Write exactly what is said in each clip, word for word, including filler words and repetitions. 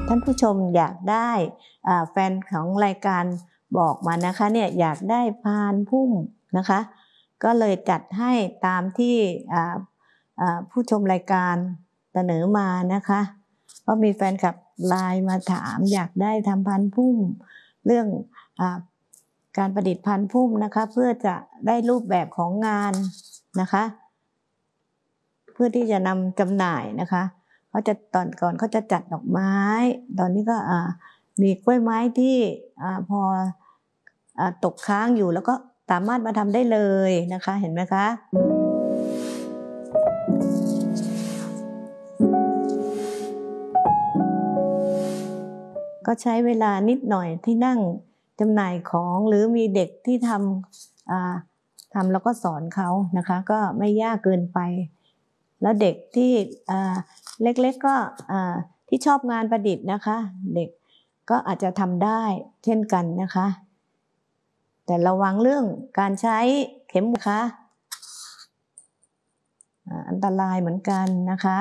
ท่านผู้ชมอยากได้แฟนของรายการบอกมานะคะเนี่ยอยากได้พานพุ่มนะคะก็เลยจัดให้ตามที่ผู้ชมรายการเสนอมานะคะก็มีแฟนคลับไลน์มาถามอยากได้ทำพานพุ่มเรื่องการประดิษฐ์พานพุ่มนะคะเพื่อจะได้รูปแบบของงานนะคะเพื่อที่จะนำจำหน่ายนะคะเขาจะตอนก่อนเขาจะจัดดอกไม้ตอนนี้ก็มีกล้วยไม้ที่พอตกค้างอยู่แล้วก็สามารถมาทำได้เลยนะคะเห็นไหมคะก็ใช้เวลานิดหน่อยที่นั่งจำหน่ายของหรือมีเด็กที่ทำทำแล้วก็สอนเขานะคะก็ไม่ยากเกินไปแล้วเด็กที่เล็กๆก็ที่ชอบงานประดิษฐ์นะคะเด็กก็อาจจะทำได้เช่นกันนะคะแต่ระวังเรื่องการใช้เข็มนะคะอันตรายเหมือนกันนะคะ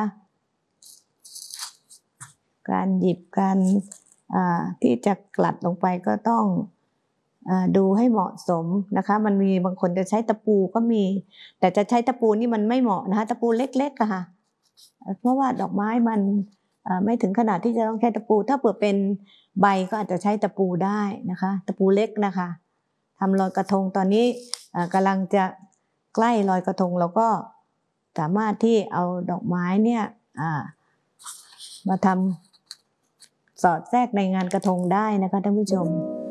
การหยิบการที่จะกลัดลงไปก็ต้องดูให้เหมาะสมนะคะมันมีบางคนจะใช้ตะปูก็มีแต่จะใช้ตะปูนี่มันไม่เหมาะนะคะตะปูเล็กๆค่ะเพราะว่าดอกไม้มันไม่ถึงขนาดที่จะต้องใช้ตะปูถ้าเผื่อเป็นใบก็อาจจะใช้ตะปูได้นะคะตะปูเล็กนะคะทำลอยกระทงตอนนี้กำลังจะใกล้ลอยกระทงเราก็สามารถที่เอาดอกไม้เนี่ยมาทำสอดแทรกในงานกระทงได้นะคะท่านผู้ชม